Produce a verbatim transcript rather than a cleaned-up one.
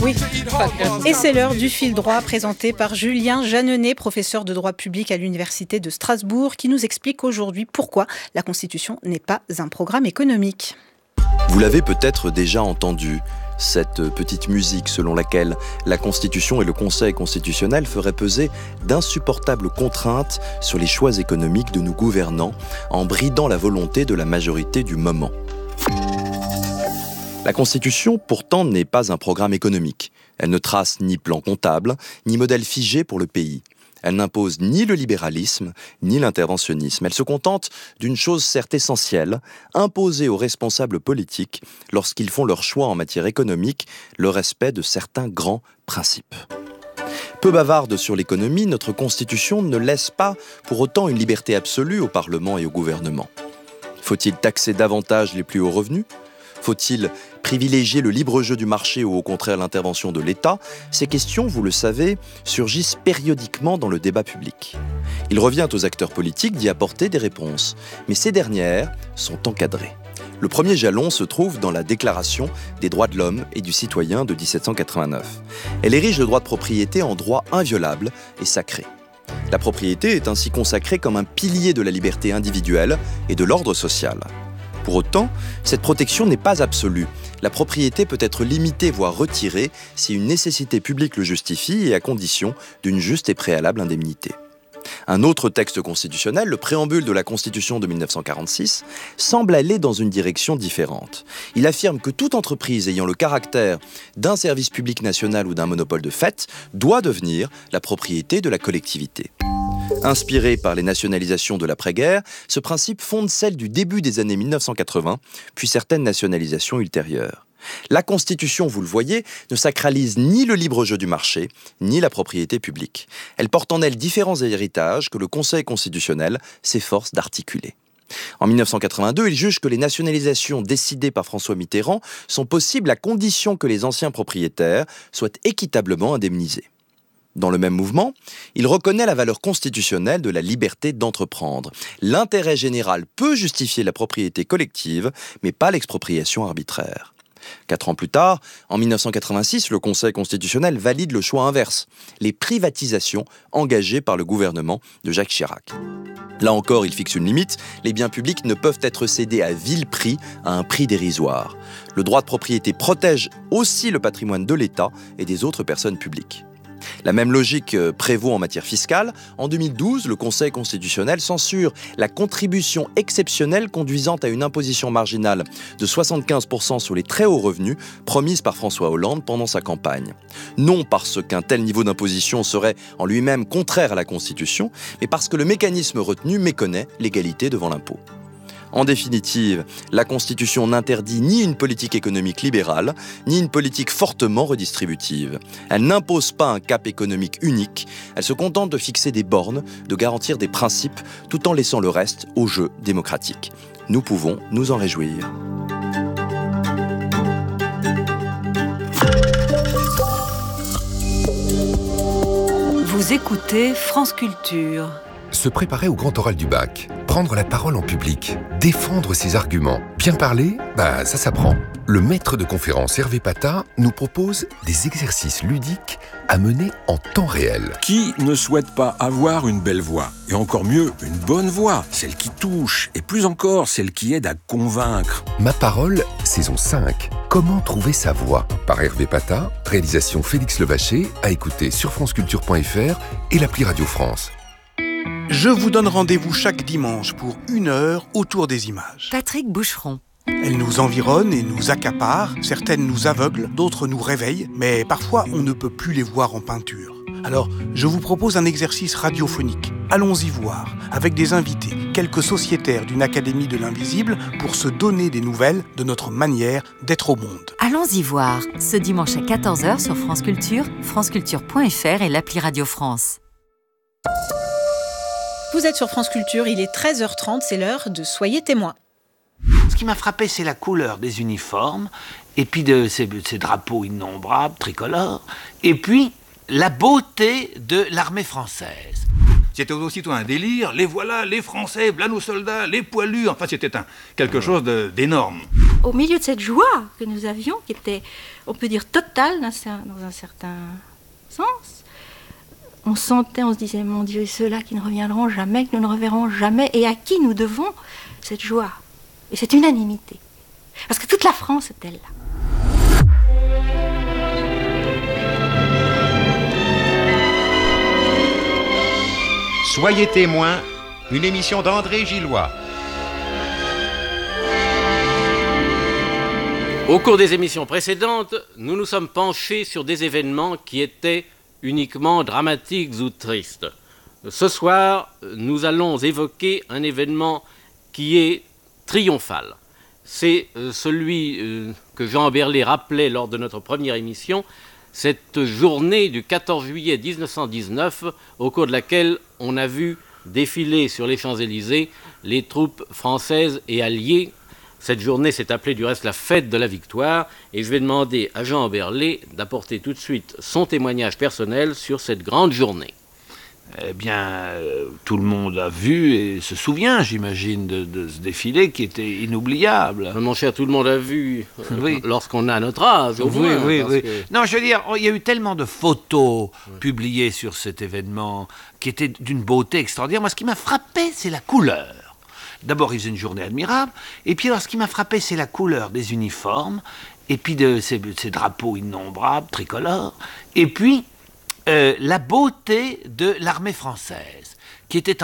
Oui. Et c'est l'heure du fil droit présenté par Julien Jeanneney, professeur de droit public à l'Université de Strasbourg, qui nous explique aujourd'hui pourquoi la Constitution n'est pas un programme économique. Vous l'avez peut-être déjà entendu, cette petite musique selon laquelle la Constitution et le Conseil constitutionnel feraient peser d'insupportables contraintes sur les choix économiques de nos gouvernants en bridant la volonté de la majorité du moment. La Constitution, pourtant, n'est pas un programme économique. Elle ne trace ni plan comptable, ni modèle figé pour le pays. Elle n'impose ni le libéralisme, ni l'interventionnisme. Elle se contente d'une chose certes essentielle, imposer aux responsables politiques, lorsqu'ils font leur choix en matière économique, le respect de certains grands principes. Peu bavarde sur l'économie, notre Constitution ne laisse pas pour autant une liberté absolue au Parlement et au gouvernement. Faut-il taxer davantage les plus hauts revenus ? Faut-il privilégier le libre jeu du marché ou au contraire l'intervention de l'État ? Ces questions, vous le savez, surgissent périodiquement dans le débat public. Il revient aux acteurs politiques d'y apporter des réponses, mais ces dernières sont encadrées. Le premier jalon se trouve dans la Déclaration des droits de l'homme et du citoyen de dix-sept cent quatre-vingt-neuf. Elle érige le droit de propriété en droit inviolable et sacré. La propriété est ainsi consacrée comme un pilier de la liberté individuelle et de l'ordre social. Pour autant, cette protection n'est pas absolue. La propriété peut être limitée, voire retirée, si une nécessité publique le justifie et à condition d'une juste et préalable indemnité. Un autre texte constitutionnel, le préambule de la Constitution de mille neuf cent quarante-six, semble aller dans une direction différente. Il affirme que toute entreprise ayant le caractère d'un service public national ou d'un monopole de fait doit devenir la propriété de la collectivité. Inspiré par les nationalisations de l'après-guerre, ce principe fonde celle du début des années mille neuf cent quatre-vingts, puis certaines nationalisations ultérieures. La Constitution, vous le voyez, ne sacralise ni le libre jeu du marché, ni la propriété publique. Elle porte en elle différents héritages que le Conseil constitutionnel s'efforce d'articuler. En mille neuf cent quatre-vingt-deux, il juge que les nationalisations décidées par François Mitterrand sont possibles à condition que les anciens propriétaires soient équitablement indemnisés. Dans le même mouvement, il reconnaît la valeur constitutionnelle de la liberté d'entreprendre. L'intérêt général peut justifier la propriété collective, mais pas l'expropriation arbitraire. Quatre ans plus tard, en mille neuf cent quatre-vingt-six, le Conseil constitutionnel valide le choix inverse, les privatisations engagées par le gouvernement de Jacques Chirac. Là encore, il fixe une limite, les biens publics ne peuvent être cédés à vil prix, à un prix dérisoire. Le droit de propriété protège aussi le patrimoine de l'État et des autres personnes publiques. La même logique prévaut en matière fiscale. En deux mille douze, le Conseil constitutionnel censure la contribution exceptionnelle conduisant à une imposition marginale de soixante-quinze pour cent sur les très hauts revenus promise par François Hollande pendant sa campagne. Non parce qu'un tel niveau d'imposition serait en lui-même contraire à la Constitution, mais parce que le mécanisme retenu méconnaît l'égalité devant l'impôt. En définitive, la Constitution n'interdit ni une politique économique libérale, ni une politique fortement redistributive. Elle n'impose pas un cap économique unique, elle se contente de fixer des bornes, de garantir des principes, tout en laissant le reste au jeu démocratique. Nous pouvons nous en réjouir. Vous écoutez France Culture. Se préparer au grand oral du bac, prendre la parole en public, défendre ses arguments, bien parler, bah ça s'apprend. Le maître de conférence Hervé Pata nous propose des exercices ludiques à mener en temps réel. Qui ne souhaite pas avoir une belle voix ? Et encore mieux, une bonne voix, celle qui touche, et plus encore, celle qui aide à convaincre. Ma parole, saison cinq. Comment trouver sa voix ? Par Hervé Pata, réalisation Félix Levaché, à écouter sur franceculture point f r et l'appli Radio France. Je vous donne rendez-vous chaque dimanche pour une heure autour des images. Patrick Boucheron. Elles nous environnent et nous accaparent, certaines nous aveuglent, d'autres nous réveillent, mais parfois on ne peut plus les voir en peinture. Alors, je vous propose un exercice radiophonique. Allons-y voir, avec des invités, quelques sociétaires d'une académie de l'invisible, pour se donner des nouvelles de notre manière d'être au monde. Allons-y voir, ce dimanche à quatorze heures sur France Culture, franceculture point f r et l'appli Radio France. Vous êtes sur France Culture, il est treize heures trente, c'est l'heure de Soyez témoins. Ce qui m'a frappé, c'est la couleur des uniformes, et puis de ces, ces drapeaux innombrables, tricolores, et puis la beauté de l'armée française. C'était aussitôt un délire, les voilà, les Français, voilà nos soldats, les poilus, enfin c'était un, quelque chose de, d'énorme. Au milieu de cette joie que nous avions, qui était, on peut dire, totale dans un certain sens, on sentait, on se disait, mon Dieu, ceux-là qui ne reviendront jamais, que nous ne reverrons jamais, et à qui nous devons cette joie et cette unanimité. Parce que toute la France était là. Soyez témoins, une émission d'André Gillois. Au cours des émissions précédentes, nous nous sommes penchés sur des événements qui étaient uniquement dramatiques ou tristes. Ce soir, nous allons évoquer un événement qui est triomphal. C'est celui que Jean Berlet rappelait lors de notre première émission, cette journée du quatorze juillet mille neuf cent dix-neuf, au cours de laquelle on a vu défiler sur les Champs-Élysées les troupes françaises et alliées. Cette journée s'est appelée du reste la fête de la victoire, et je vais demander à Jean Berlet d'apporter tout de suite son témoignage personnel sur cette grande journée. Eh bien, euh, tout le monde a vu et se souvient, j'imagine, de, de ce défilé qui était inoubliable. Mon cher, tout le monde a vu euh, oui. lorsqu'on a notre âge. Au oui, moins, oui, oui. Que... Non, je veux dire, il y a eu tellement de photos oui. publiées sur cet événement qui étaient d'une beauté extraordinaire. Moi, ce qui m'a frappé, c'est la couleur. D'abord, il faisait une journée admirable, et puis alors, ce qui m'a frappé, c'est la couleur des uniformes, et puis de ces, ces drapeaux innombrables, tricolores, et puis euh, la beauté de l'armée française, qui était